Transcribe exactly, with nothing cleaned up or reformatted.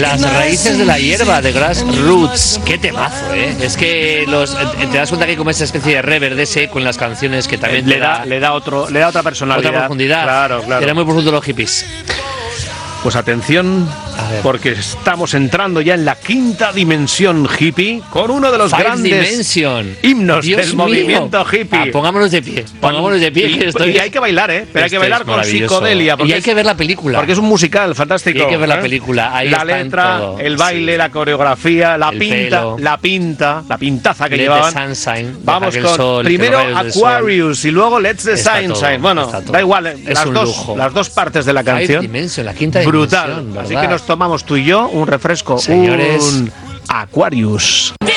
Las raíces de la hierba, de Grassroots. Qué temazo, ¿eh? Es que los, te das cuenta que hay como esa especie de reverb de ese con las canciones que también le da, da, le da, otro, le da otra personalidad. Otra profundidad. Claro, claro. Era muy profundo los hippies. Pues atención, porque estamos entrando ya en la quinta dimensión hippie con uno de los Five grandes dimension. himnos Dios del mío. movimiento hippie. Ah, pongámonos de pie, pongámonos de pie. Y, que estoy... y hay que bailar, ¿eh? Pero hay que bailar con psicodelia. Y hay que ver la película. Porque es un musical fantástico. Y hay que ver ¿eh? la película. Ahí la está letra, todo. el baile, sí. La coreografía, la el pinta, pelo. la pinta, la pintaza que Let llevaban. The sunshine, Vamos con sol, primero Aquarius y luego Let's the Sunshine. Bueno, da igual, eh, las, dos, lujo. las dos partes de la canción. Dimension, la quinta brutal. Dimensión, Así que nos tomamos tú y yo un refresco, señores, un Aquarius.